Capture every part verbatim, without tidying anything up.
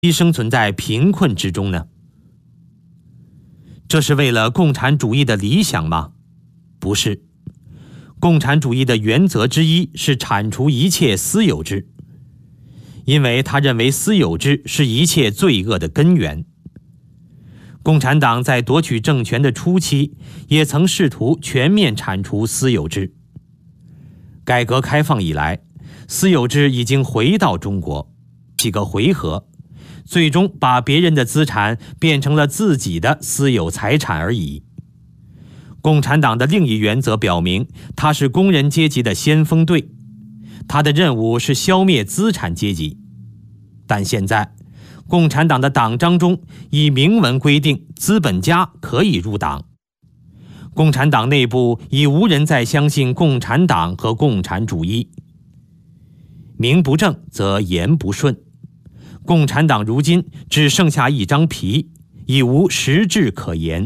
生存在贫困之中呢？这是为了共产主义的理想吗？不是。共产主义的原则之一是铲除一切私有制，因为他认为私有制是一切罪恶的根源。共产党在夺取政权的初期，也曾试图全面铲除私有制。改革开放以来，私有制已经回到中国，几个回合，最终把别人的资产变成了自己的私有财产而已。共产党的另一原则表明，他是工人阶级的先锋队，他的任务是消灭资产阶级。但现在，共产党的党章中已明文规定，资本家可以入党。共产党内部已无人再相信共产党和共产主义。名不正则言不顺，共产党如今只剩下一张皮，已无实质可言。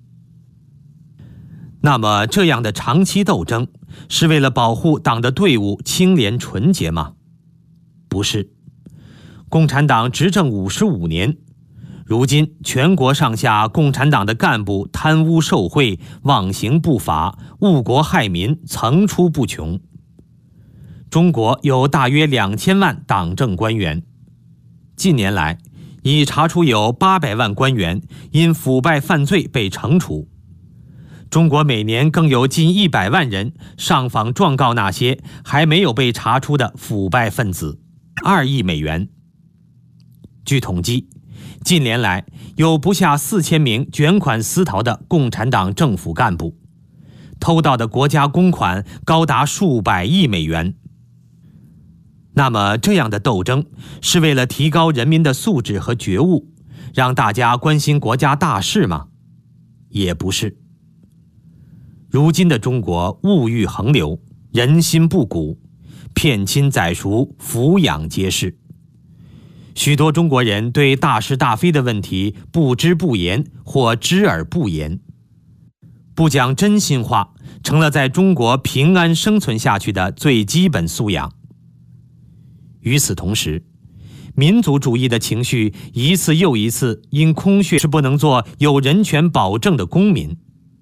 那么这样的长期斗争是为了保护党的队伍清廉纯洁吗？不是。共产党执政五十五年，如今全国上下共产党的干部贪污受贿、妄行不法、误国害民层出不穷。中国有大约两千万党政官员，近年来已查出有八百万官员因腐败犯罪被惩处。中国每年更有近一百万人上访状告那些还没有被查出的腐败分子，二亿美元。据统计，近年来有不下四千名卷款私逃的共产党政府干部，偷盗的国家公款高达数百亿美元。那么这样的斗争是为了提高人民的素质和觉悟，让大家关心国家大事吗？也不是。如今的中国物欲横流，人心不古，骗亲宰赎，抚养皆是。许多中国人对大是大非的问题不知不言或知而不言，不讲真心话成了在中国平安生存下去的最基本素养。与此同时，民族主义的情绪一次又一次因空穴是不能做有人权保证的公民。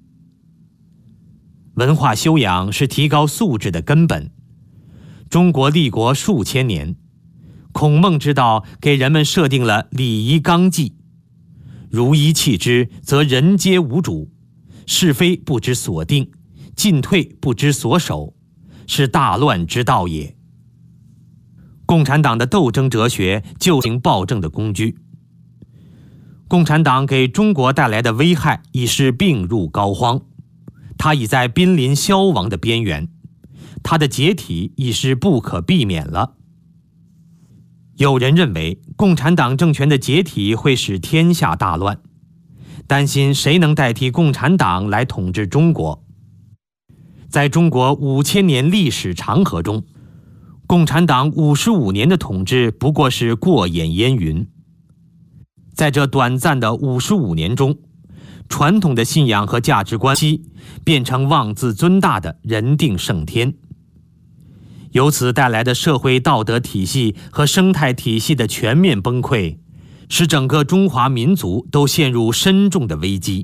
文化修养是提高素质的根本。中国立国数千年，孔孟之道给人们设定了礼仪纲纪，如一弃之，则人皆无主，是非不知所定，进退不知所守，是大乱之道也。共产党的斗争哲学就是行暴政的工具。共产党给中国带来的危害已是病入膏肓，它已在濒临消亡的边缘，它的解体已是不可避免了。有人认为共产党政权的解体会使天下大乱，担心谁能代替共产党来统治中国。在中国五千年历史长河中，共产党五十五年的统治不过是过眼烟云。在这短暂的五十五年中，传统的信仰和价值观变成妄自尊大的人定胜天。由此带来的社会道德体系和生态体系的全面崩溃，使整个中华民族都陷入深重的危机。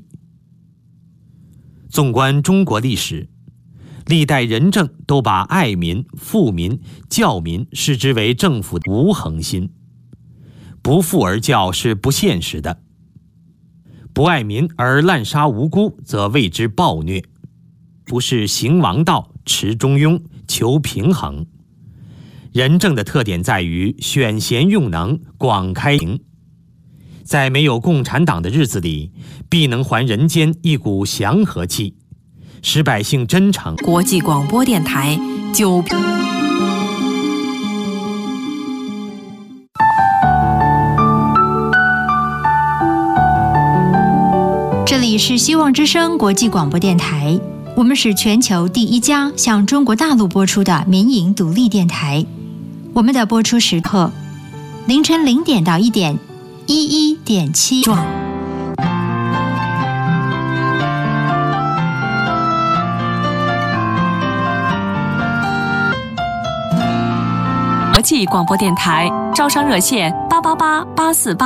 纵观中国历史，历代仁政都把爱民、富民、教民视之为政府的无恒心。不富而教是不现实的，不爱民而滥杀无辜，则谓之暴虐。不是行王道，持中庸，求平衡。仁政的特点在于选贤用能，广开明。在没有共产党的日子里，必能还人间一股祥和气，使百姓真诚。 国际广播电台九。 这里是希望之声国际广播电台，我们是全球第一家向中国大陆播出的民营独立电台。我们的播出时刻：凌晨零点到一点，一一点七壮。 国际广播电台，招商热线八八八八四八。